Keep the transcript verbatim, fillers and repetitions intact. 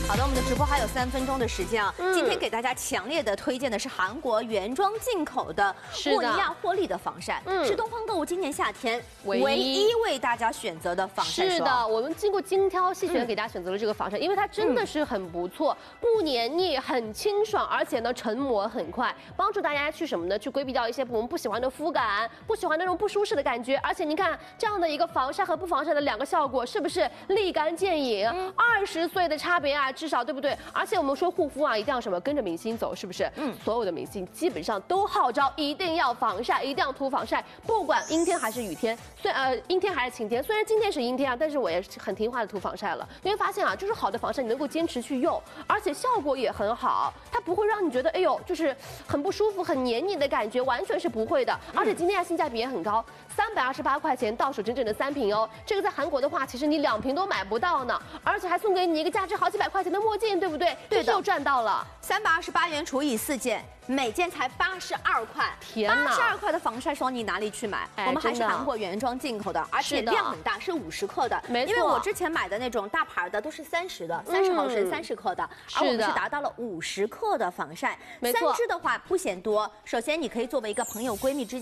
好的，我们的直播还有三分钟的时间啊。 嗯、 今天给大家强烈的推荐的是韩国原装进口的莫尼亚获利的防晒，嗯、是东方购物今年夏天唯一为大家选择的防晒霜。 是的，我们经过精挑细选给大家选择了这个防晒，嗯、因为它真的是很不错，不黏腻，很清爽，而且呢成膜很快，帮助大家去什么呢？去规避掉一些我们不喜欢的肤感，不喜欢那种不舒适的感觉。而且您看这样的一个防晒和不防晒的两个效果，是不是立竿见影？二十岁的差别啊！至少对不对？而且我们说护肤啊，一定要什么跟着明星走，是不是？嗯，所有的明星基本上都号召一定要防晒，一定要涂防晒，不管阴天还是雨天，虽呃阴天还是晴天。虽然今天是阴天啊，但是我也是很听话的涂防晒了。你会发现啊，就是好的防晒你能够坚持去用，而且效果也很好，它不会让你觉得哎呦就是很不舒服、很黏腻的感觉，完全是不会的。而且今天啊性价比也很高，三百二十八块钱到手整整的三瓶哦。这个在韩国的话，其实你两瓶都买不到呢，而且还送给你一个价值好几百块钱的墨镜，对不对？ 对的， 又赚到了。 三百二十八元除以四件，每件才八十二块。 天哪！ 八十二块的防晒霜你哪里去买？哎、我们还是韩国原装进口的，而且量很大，是五十克的。 没错， 因为我之前买的那种大牌的都是三十的，三十毫升三十克的，而我们是达到了五十克的防晒。三支的话不嫌多，首先你可以作为一个朋友闺蜜之间。